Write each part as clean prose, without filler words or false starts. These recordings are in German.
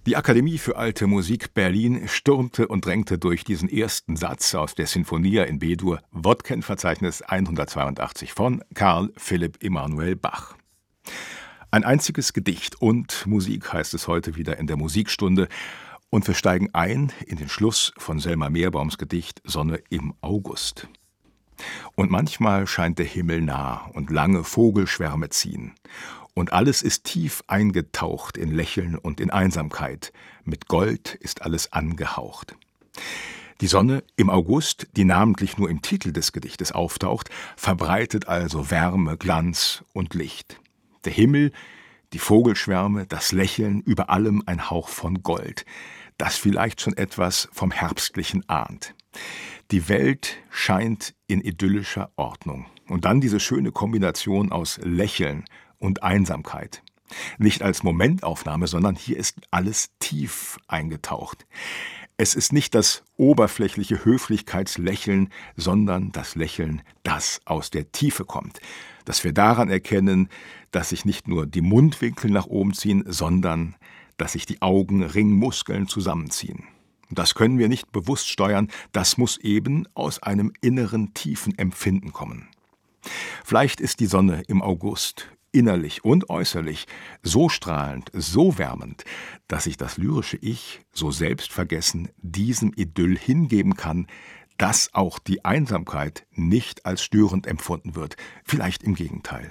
Die Akademie für Alte Musik Berlin stürmte und drängte durch diesen ersten Satz aus der Sinfonia in B-Dur, Wodken-Verzeichnis 182 von Carl Philipp Emanuel Bach. Ein einziges Gedicht und Musik heißt es heute wieder in der Musikstunde. Und wir steigen ein in den Schluss von Selma Meerbaums Gedicht Sonne im August. Und manchmal scheint der Himmel nah und lange Vogelschwärme ziehen. Und alles ist tief eingetaucht in Lächeln und in Einsamkeit. Mit Gold ist alles angehaucht. Die Sonne im August, die namentlich nur im Titel des Gedichtes auftaucht, verbreitet also Wärme, Glanz und Licht. Der Himmel, die Vogelschwärme, das Lächeln, über allem ein Hauch von Gold, das vielleicht schon etwas vom Herbstlichen ahnt. Die Welt scheint in idyllischer Ordnung. Und dann diese schöne Kombination aus Lächeln und Einsamkeit. Nicht als Momentaufnahme, sondern hier ist alles tief eingetaucht. Es ist nicht das oberflächliche Höflichkeitslächeln, sondern das Lächeln, das aus der Tiefe kommt. Dass wir daran erkennen, dass sich nicht nur die Mundwinkel nach oben ziehen, sondern dass sich die Augenringmuskeln zusammenziehen. Das können wir nicht bewusst steuern, das muss eben aus einem inneren, tiefen Empfinden kommen. Vielleicht ist die Sonne im August innerlich und äußerlich so strahlend, so wärmend, dass sich das lyrische Ich so selbstvergessen diesem Idyll hingeben kann, dass auch die Einsamkeit nicht als störend empfunden wird, vielleicht im Gegenteil.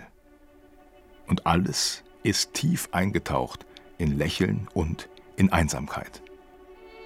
Und alles ist tief eingetaucht in Lächeln und in Einsamkeit.